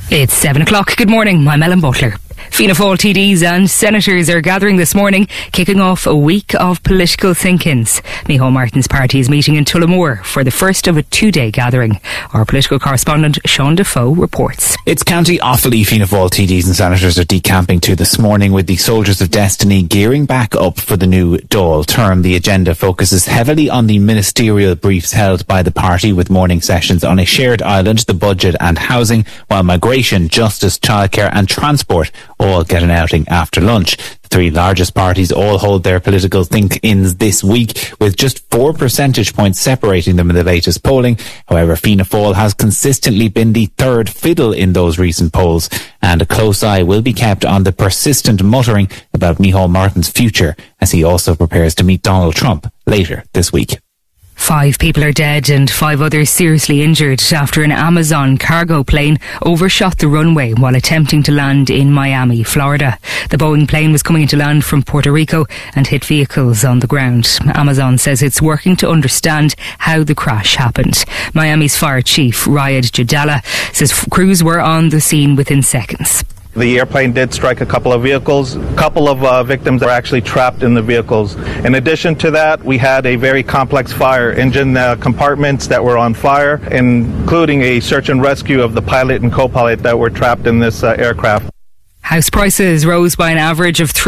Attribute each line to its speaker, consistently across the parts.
Speaker 1: It's 7 o'clock. Good morning. I'm Ellen Butler. Fianna Fáil TDs and senators are gathering this morning, kicking off a week of political think-ins. Micheál Martin's party is meeting in Tullamore for the first of a two-day gathering. Our political correspondent Sean Defoe reports.
Speaker 2: It's County Offaly Fianna Fáil TDs and senators are decamping to this morning, with the Soldiers of Destiny gearing back up for the new Dáil term. The agenda focuses heavily on the ministerial briefs held by the party, with morning sessions on a shared island, the budget and housing, while migration, justice, childcare and transport all get an outing after lunch. The three largest parties all hold their political think-ins this week, with just 4 percentage points separating them in the latest polling. However, Fianna Fáil has consistently been the third fiddle in those recent polls, and a close eye will be kept on the persistent muttering about Micheál Martin's future as he also prepares to meet Donald Trump later this week.
Speaker 1: 5 people are dead and 5 others seriously injured after an Amazon cargo plane overshot the runway while attempting to land in Miami, Florida. The Boeing plane was coming into land from Puerto Rico and hit vehicles on the ground. Amazon says it's working to understand how the crash happened. Miami's fire chief, Riyad Jadala, says crews were on the scene within seconds.
Speaker 3: The airplane did strike a couple of vehicles. A couple of victims are actually trapped in the vehicles. In addition to that, we had a very complex fire, engine compartments that were on fire, including a search and rescue of the pilot and co-pilot that were trapped in this aircraft.
Speaker 1: House prices rose by an average of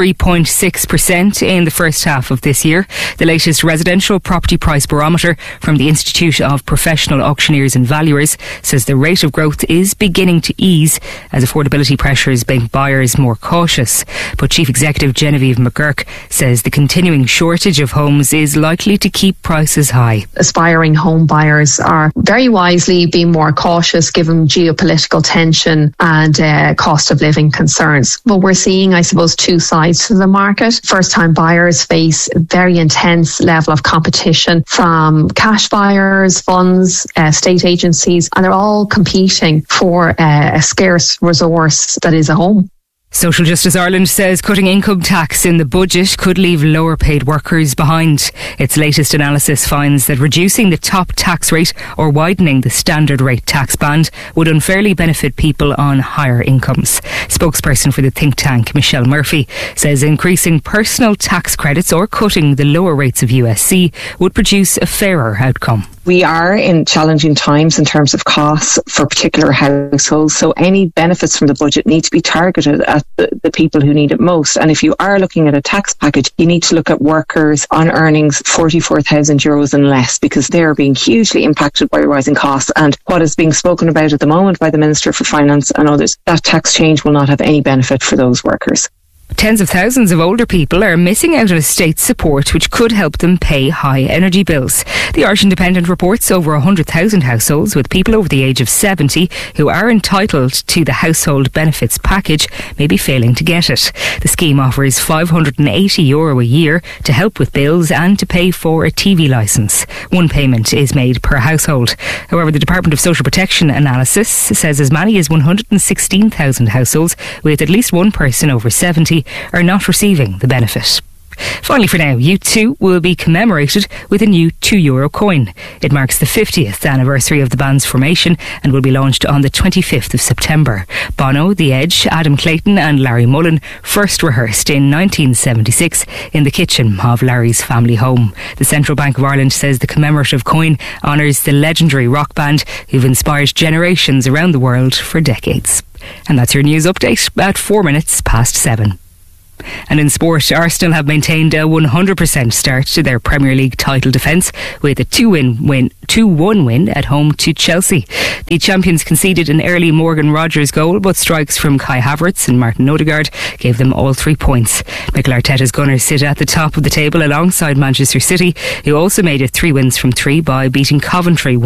Speaker 1: 3.6% in the first half of this year. The latest residential property price barometer from the Institute of Professional Auctioneers and Valuers says the rate of growth is beginning to ease as affordability pressures make buyers more cautious. But Chief Executive Genevieve McGurk says the continuing shortage of homes is likely to keep prices high.
Speaker 4: Aspiring home buyers are very wisely being more cautious given geopolitical tension and cost of living concerns. But we're seeing, I suppose, two sides to the market. First-time buyers face a very intense level of competition from cash buyers, funds, state agencies, and they're all competing for a scarce resource that is a home.
Speaker 1: Social Justice Ireland says cutting income tax in the budget could leave lower paid workers behind. Its latest analysis finds that reducing the top tax rate or widening the standard rate tax band would unfairly benefit people on higher incomes. Spokesperson for the think tank, Michelle Murphy, says increasing personal tax credits or cutting the lower rates of USC would produce a fairer outcome.
Speaker 5: We are in challenging times in terms of costs for particular households, so any benefits from the budget need to be targeted at the people who need it most. And if you are looking at a tax package, you need to look at workers on earnings €44,000 and less, because they're being hugely impacted by rising costs. And what is being spoken about at the moment by the Minister for Finance and others, that tax change will not have any benefit for those workers.
Speaker 1: Tens of thousands of older people are missing out on state support which could help them pay high energy bills. The Irish Independent reports over 100,000 households with people over the age of 70 who are entitled to the household benefits package may be failing to get it. The scheme offers €580 a year to help with bills and to pay for a TV licence. One payment is made per household. However, the Department of Social Protection analysis says as many as 116,000 households with at least one person over 70 are not receiving the benefit. Finally for now, U2 will be commemorated with a new €2 coin. It marks the 50th anniversary of the band's formation and will be launched on the 25th of September. Bono, The Edge, Adam Clayton and Larry Mullen first rehearsed in 1976 in the kitchen of Larry's family home. The Central Bank of Ireland says the commemorative coin honours the legendary rock band who've inspired generations around the world for decades. And that's your news update at 4 minutes past 7. And in sport, Arsenal have maintained a 100% start to their Premier League title defence with a 2-1 win at home to Chelsea. The champions conceded an early Morgan Rogers goal, but strikes from Kai Havertz and Martin Odegaard gave them all 3 points. Mikel Arteta's Gunners sit at the top of the table alongside Manchester City, who also made it 3 wins from 3 by beating Coventry